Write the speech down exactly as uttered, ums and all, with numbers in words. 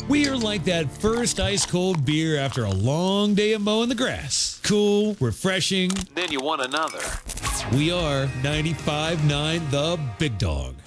We are like that first ice-cold beer after a long day of mowing the grass. Cool, refreshing. Then you want another. We are ninety-five point nine The Big Dog.